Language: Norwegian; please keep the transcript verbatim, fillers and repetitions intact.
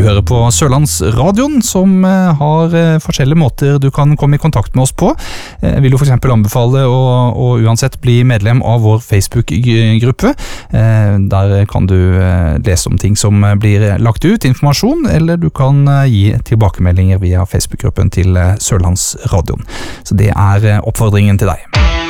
Du hører på Sørlandsradioen, som har forskjellige måter du kan komme i kontakt med oss på. Jeg vil jo for eksempel anbefale å, å uansett bli medlem av vår Facebook-gruppe. Der kan du lese om ting som blir lagt ut, informasjon, eller du kan gi tilbakemeldinger via Facebook-gruppen til Sørlandsradioen. Så det er oppfordringen til deg.